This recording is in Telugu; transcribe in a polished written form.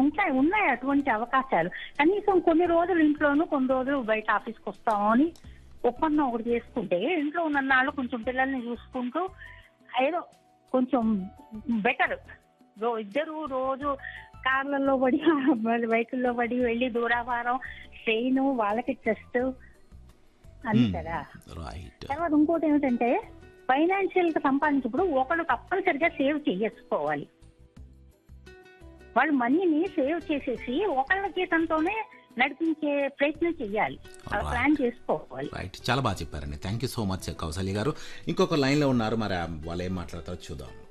ఉన్నాయి అటువంటి అవకాశాలు. కనీసం కొన్ని రోజులు ఇంట్లోనూ, కొన్ని రోజులు బయట ఆఫీస్కి వస్తాము అని ఒప్పందం ఒకటి చేసుకుంటే ఇంట్లో ఉన్నన్నాళ్ళు కొంచెం పిల్లల్ని చూసుకుంటూ ఏదో కొంచెం బెటర్. ఇద్దరు రోజు కార్లలో పడి బైకుల్లో పడి వెళ్ళి దూరాభారం, ట్రైన్, వాళ్ళకి టెస్ట్ అని కదా. తర్వాత ఇంకోటి ఏమిటంటే ఫైనాన్షియల్ గా సంపాదించినప్పుడు ఒకళ్ళు తప్పనిసరిగా సేవ్ చేసుకోవాలి. వాళ్ళు మనీని సేవ్ చేసేసి ఒకళ్ళ జీతంతోనే నడిపించే ప్రయత్నం చెయ్యాలి, ప్లాన్ చేసుకోవాలి. రైట్, చాలా బాగా చెప్పారండి. Thank you so much Kaushalya గారు. ఇంకొక లైన్ లో ఉన్నారు, మరి వాళ్ళు ఏం మాట్లాడతారో చూద్దాం.